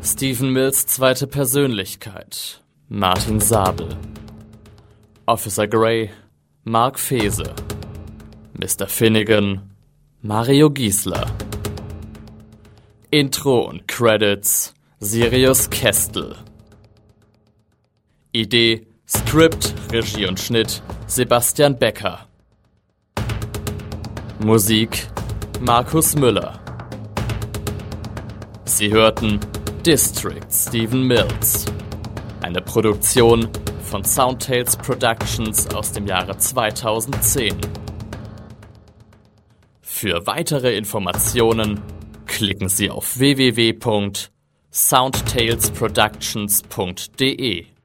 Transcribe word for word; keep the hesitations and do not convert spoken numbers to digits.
Stephen Mills zweite Persönlichkeit, Martin Sabel. Officer Grey, Mark Fese. Mister Finnegan, Mario Giesler. Intro und Credits, Sirius Kestel. Idee, Skript, Regie und Schnitt, Sebastian Becker. Musik, Markus Müller. Sie hörten District Stephen Mills, eine Produktion von Soundtales Productions aus dem Jahre zweitausendzehn. Für weitere Informationen klicken Sie auf w w w punkt soundtalesproductions punkt d e.